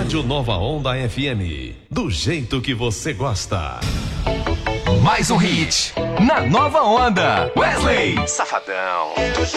Rádio Nova Onda FM, do jeito que você gosta. Mais um hit na Nova Onda. Wesley Safadão.